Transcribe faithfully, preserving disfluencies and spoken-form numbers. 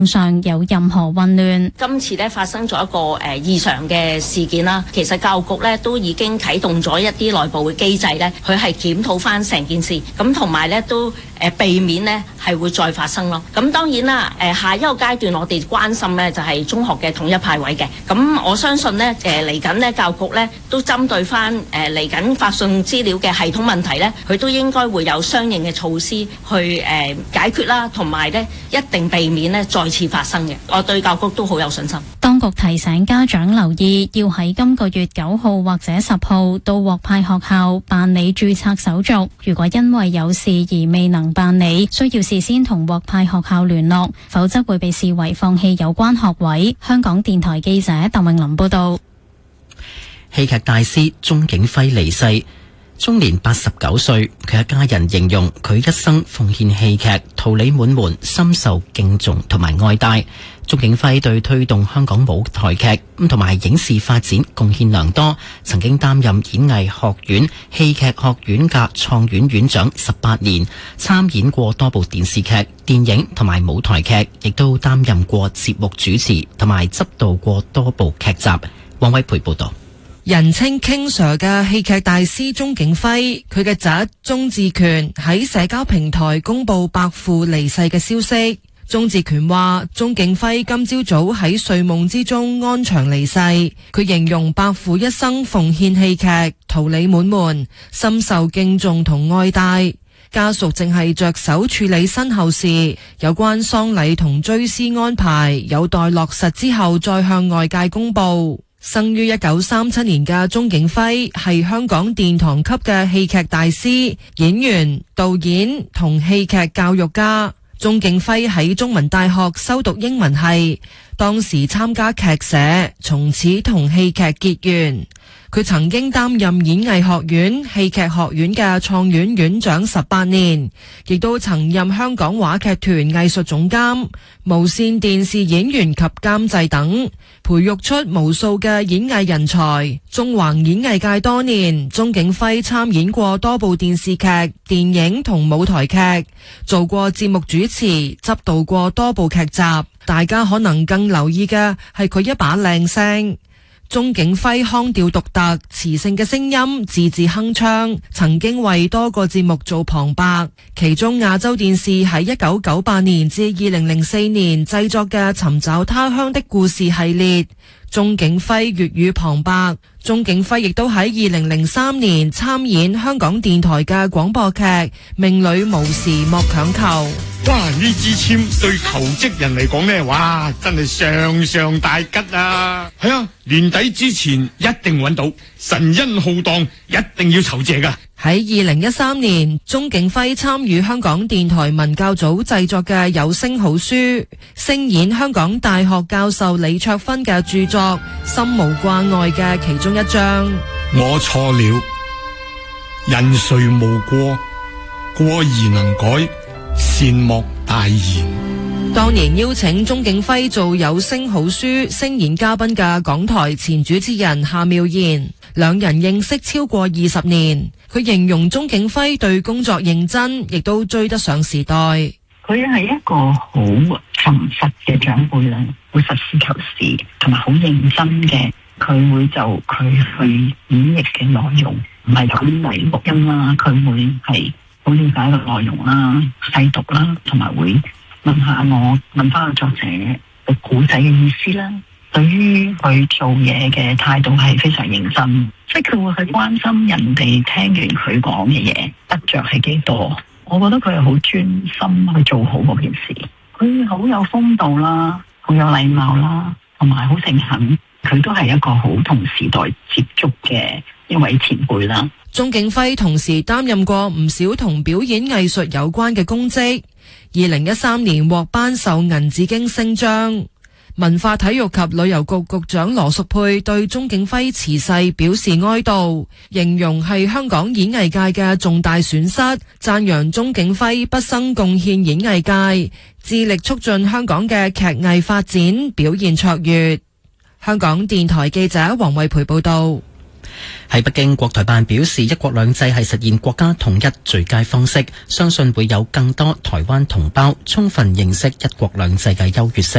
上有任何混亂。 今次咧發生咗一個誒、呃、異常嘅事件啦，其實教育局咧都已經啟動咗一啲內部嘅機制咧，佢係檢討翻成件事，咁同埋咧都誒、呃、避免咧係會再發生咯。咁當然啦，誒、呃、下一個階段我哋關心咧就係、是、中學嘅統一派位嘅，咁我相信咧誒嚟緊咧教育局咧都針對翻誒嚟緊發送資料嘅系統問題咧，佢都應該會有相應嘅措施去誒、呃、解決啦，同埋咧一定避免咧再次發生嘅，我對教育局都好有信心。 當局提醒家長留意，要喺今個月九號或者十號到獲派學校辦理註冊手續。如果因為有事而未能辦理，需要事先同獲派學校聯絡，否則會被視為放棄有關學位。香港電台記者鄧穎琳報道。 戲劇大師鍾景輝離世，終年八十九歲，佢嘅家人形容佢一生奉獻戲劇，桃李滿門，深受敬重同埋愛戴。鍾景輝對推動香港舞台劇咁同埋影視發展貢獻良多，曾經擔任演藝學院戲劇學院嘅創院院長十八年，參演過多部電視劇、電影同埋舞台劇，亦都擔任過節目主持同埋執導過多部劇集。王偉培報道。 人稱 King Sir 嘅戲劇大師鍾景輝，佢嘅侄鍾志權喺社交平台公布伯父離世嘅消息。鍾志權話：鍾景輝今朝早喺睡夢之中安詳離世。佢形容伯父一生奉獻戲劇，桃李滿門，深受敬重同愛戴。家屬正係着手處理身後事，有關喪禮同追思安排有待落實之後再向外界公布。生於一九三七年嘅鍾景輝係香港殿堂級嘅戲劇大師、演員、導演同戲劇教育家。鍾景輝喺中文大學修讀英文系，當時參加劇社，從此同戲劇結緣。佢曾經擔任演藝學院戲劇學院嘅創院院長十八年，亦都曾任香港話劇團藝術總監、無綫電視演員及監製等，培育出無數嘅演藝人才。縱橫演藝界多年，鍾景輝參演過多部電視劇、電影同舞台劇，做過節目主持，執導過多部劇集。大家可能更留意嘅係佢一把靚聲。鍾景輝腔調獨特、磁性嘅聲音，字字鏗鏘，曾經為多個節目做旁白。其中亞洲電視喺一九九八年至二零零四年製作嘅《尋找他鄉的故事》系列，鍾景輝粵語旁白。鍾景輝亦都喺二零零三年參演香港電台嘅廣播劇《命裏無時莫強求》。 哇！呢支簽對求職人嚟講呢，哇，真係上上大吉啊！係啊，年底之前一定揾到，神恩浩蕩，一定要酬謝噶。 喺二零一三年，鍾景輝參與香港電台文教組製作嘅有聲好書，聲演香港大學教授李卓芬嘅著作《心無掛礙》嘅其中一章。 我錯了，人誰無過？過而能改，善莫大焉。 當年邀請鍾景輝做有聲好書聲演嘉賓嘅港台前主持人夏妙賢，兩人認識超過二十年。佢形容鍾景輝對工作認真，亦都追得上時代。 佢係一個好沉實嘅長輩啦，會實事求是，同埋好認真嘅。佢會就佢去演繹嘅內容，唔係咁嚟錄音啦，佢會係好了解個內容啦、細讀啦，同埋會問下我，問翻個作者個古仔嘅意思啦。對於佢做嘢嘅態度係非常認真，即係佢會去關心人哋聽完佢講嘅嘢得着係幾多。我覺得佢係好專心去做好嗰件事。佢好有風度啦，好有禮貌啦，同埋好誠懇。佢都係一個好同時代接觸嘅一位前輩啦。 鍾景輝同時擔任過唔少同表演藝術有關嘅公職。二零一三年獲頒授銀紫荊星章。文化體育及旅遊局局長羅淑佩對鍾景輝辭世表示哀悼，形容係香港演藝界嘅重大損失，讚揚鍾景輝畢生貢獻演藝界，致力促進香港嘅劇藝發展，表現卓越。香港電台記者黃慧培報道。 喺北京，國台辦表示，一國兩制係實現國家統一最佳方式，相信會有更多台灣同胞充分認識一國兩制嘅優越性。